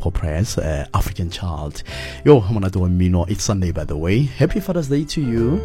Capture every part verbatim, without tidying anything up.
Logo Press, uh, African Child. Yo, monate wa mmino. It's Sunday, by the way. Happy Father's Day to you.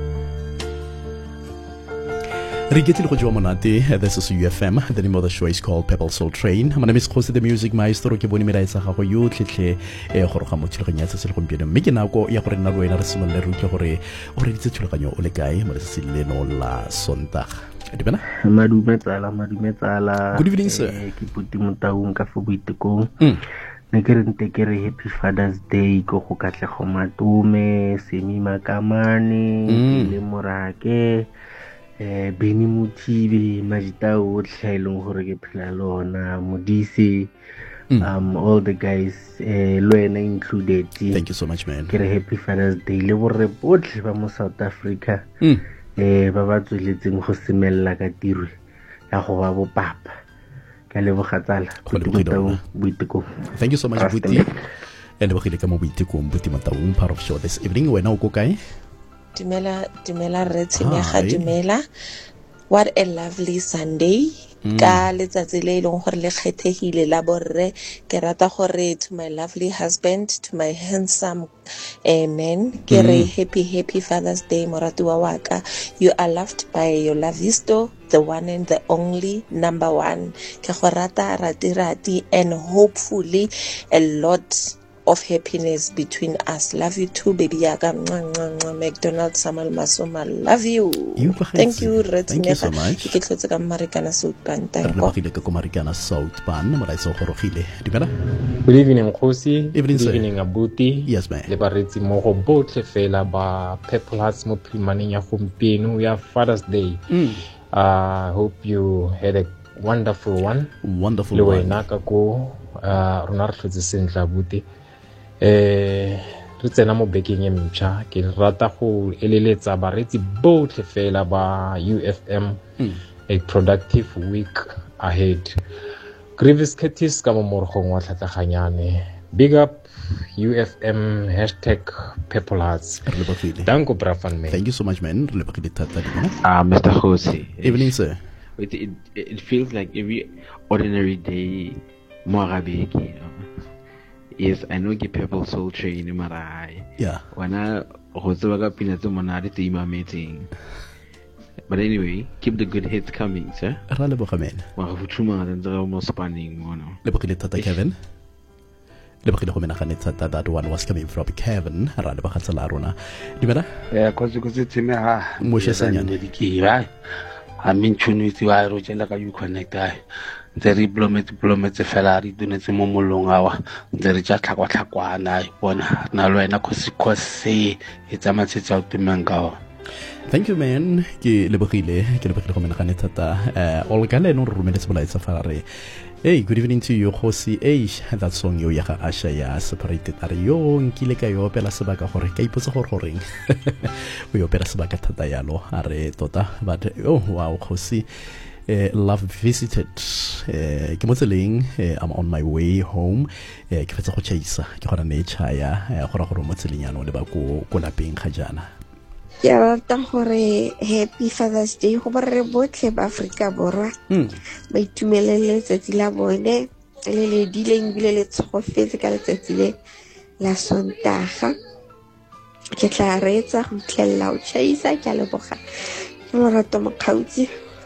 Rigetile go jwa monate. This is U F M. The name of the show is called Pebble Soul Train. My name is Khosi the Music Maestro. Ke bone melaetsa ga go yotlhe e go roga mothulaganya tsa sele gompieno. Mme ke nako ya gore nna lwena re simolle re utlwe gore o re ditse thulaganyo o le kae mo se leno la Sondag. Dibana? Madume tsala, madume tsala. Good evening, sir. Ke puti motaung ka fo boitekong. Ne ke re nte ke re Happy Father's Day go go katle go matume, Semi Makamane, le Morake. Eh Beni Mutibi Majita otlhe eleng gore ke phela lona Modisi, um all the guys, eh Lwena included. Thank you so much, man. Ke re Happy Father's Day le borre botlhe ba mo South Africa. eh ba ba tsweletseng go simella ka tiro ya go ba bo papa ka le bogatsala boitekong. Thank you so much, Buti. And we ka mo boitekong Buti Mataung, part of show this evening. Wena o go kae? Dumela, Dumela Retsinega, Dumela. What a lovely Sunday. Ka letsatsi le ileng gore le kgethegile la borre. Ke rata gore to my lovely husband, to my handsome uh, man, ke re happy happy Father's Day moratuwa waka. You are loved by your lavisto, the one and the only number one. Ke go rata rati rati, and hopefully a lot of happiness between us. Love you too, baby yaga. McDonald's Samuel Masoma, love you. you Thank you, Red. Thank you so much. Ke tlotse ka Marikana South Pan. Thank you. Ke ko Marikana South Pan, mo raitso go rogile. Dimela? Good evening, Khosi. Evening, Good sir. evening, Abuti. Yes, man. Le baretsi mo go botlhe fela ba Purple Hearts mo primaneng ya gompieno ya Father's Day. Mm. I hope you had a wonderful one. Wonderful le one. wena ka go uh rona re tlotse sentle Abuti. eh re tsena mo baking e mtsha ke rata go eleletsa baretsi botlhe fela ba U F M a productive week ahead. Grievous Curtis ka mo morgong wa tlhatlaganyane. Big up U F M hashtag Purple Hearts. Danko Brafan, man. Thank you so much, man. Ah, uh, Mister Khosi. Evening, sir. It, it, it feels like every ordinary day more big. Yes, I know get Purple Soul Train in my yeah. When I was up in a monad to my meeting. But anyway, keep the good hits coming, sir. Ralebo Khamen. Well, Fuchuma and the almost spanning one. Lebokileta Kevin. Lebokile Homena Haneta, that one was coming from Kevin, Ralebo Hatsalaruna. Dimera? Yeah, because it's in a Musha Sanyan. I mean, tune with you, I wrote like you connect. The diplomat diplomat Ferrari do not mo molonga the just like what na bona na lwena go se go se etsa matsetsa o timanga. Thank you, man. Ke lebogile ke lebogile go menagane thata eh Olga le no rumele se bolaitsa Ferrari. Hey, good evening to you, Khosi. Hey, that song yo ya ga Asha ya separated are yo nkile ka yo pela sebaka gore ka ipotsa gore goreng o yo pela sebaka thata yalo are tota but oh wow, Khosi. Uh, love visited uh, ke mo tseleng uh, I'm on my way home uh, ke fetsa go chaisa ke gona ne chaya gore gore mo tseleng yana le ba ko ko lapeng ga jana ya rata gore Happy Father's Day go borre botlhe ba Afrika borwa ba itumelele letsatsi la bone le le dileng bile le tshogofetse ka letsatsi le la Sontaga ke tla retsa go tlhella o chaisa ke leboga mo rato mo khautsi.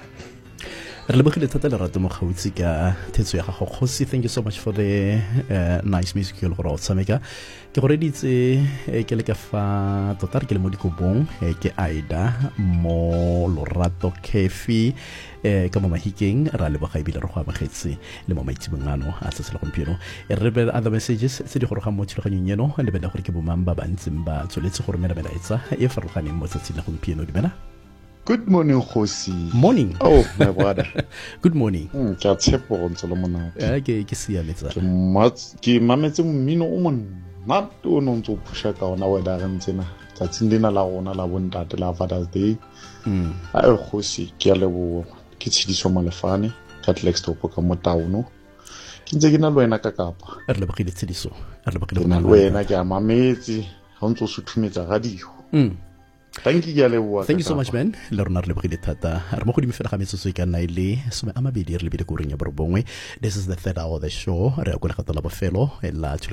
Re lebogile thata le rato mo gautsi ka thetso ya gago Khosi. Thank you so much for the uh, nice music yo go tshameka ke gore ditse ke le ka fa tota re ke le mo dikobong ke Aida mo Lorato Kefi eh ka mo Mahikeng ra leboga ibile re go amagetse le mo maitsibongano a tsa sela gompieno e re be other messages se di gore ga mo tshiloganyong yeno le bela gore ke bo mamba ba ntseng ba tsholetse gore mela mela etsa e farolganeng mo tsatsing la gompieno di bena. Good morning, Khosi. Morning. Oh, my brother. Good morning. Mm, ke a tshepo go ntse le monate. Eh ke ke sia metsa. Ke mat ke mametse mmino o monate o no ntse o pusha ka ona wa da rentsena. Tsatsing dina la rona la bontate la Father's Day. Mm. Ai Khosi ke a lebo ke tshidiso malefane ka Tlextop ka mo town. Ke ntse ke na le wena ka Kapa. Re lebogile tshidiso. Re lebogile na le wena ke a mametse ha ntse o suthumetsa radio. Mm. Thank you, Thank you so much, man. Le rona re lebogile thata. Re mo go dimefela ga metsotso e ka nna ile some a mabedi re lebile go reng ya borobongwe. This is the third hour of the show. Re a go le gatela bofelo la